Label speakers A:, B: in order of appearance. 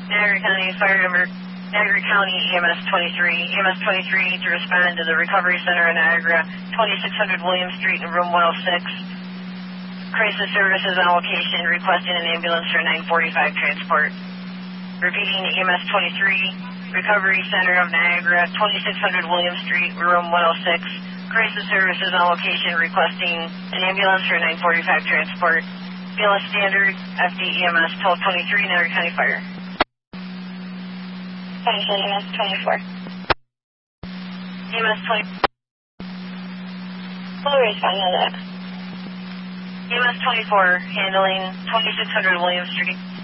A: Niagara County Fire Number, Niagara County EMS 23. EMS 23 to respond to the Recovery Center in Niagara, 2600 William Street in room 106. Crisis services on location requesting an ambulance for 945 transport. Repeating, EMS 23, Recovery Center of Niagara, 2600 William Street, room 106. Crisis services on location requesting an ambulance for 945 transport. BLS Standard, FDEMS 1223, Niagara County Fire. Potential EMS 24. EMS 20. We'll respond to that. EMS 24, handling 2600 William Street.